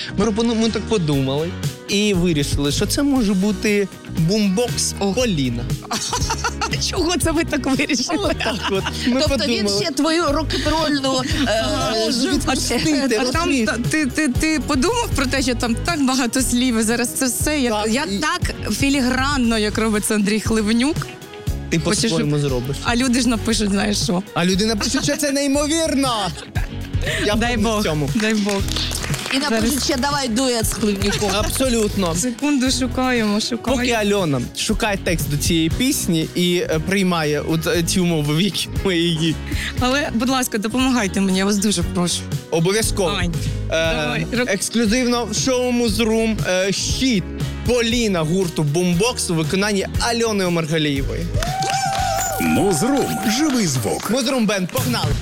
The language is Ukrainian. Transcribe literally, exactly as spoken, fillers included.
Ми, пропону- ми так подумали і вирішили, що це може бути бумбокс Поліна. Чого це ви так вирішили? Отак от. Ми Тобто подумали. він ще твою рок-н-рольну е, Може відпустити, А там розумієш? та- ти, ти, ти подумав про те, що там так багато слів, і зараз це все. Я, Так, я і- так філігранно, як робить це Андрій Хливнюк, Ти Хочеш, по-своєму зробиш. а люди ж напишуть, знаєш що. А людина пише, що це неймовірно. Я Дай впевнений в Бог, цьому. дай Бог. і напишуть ще давай дует з Хливнюком. Абсолютно. Секунду шукаємо, шукаємо. Поки Альона шукає текст до цієї пісні і е, приймає от, е, ці умови, в які ми її Але, будь ласка, допомагайте мені, я вас дуже прошу. обов'язково. Ань, давай. Е, ексклюзивно в шоу Музрум е, щит Поліна гурту Бумбокс у виконанні Альони Омаргалієвої. Музрум. Живий звук. Музрум Бенд, погнали!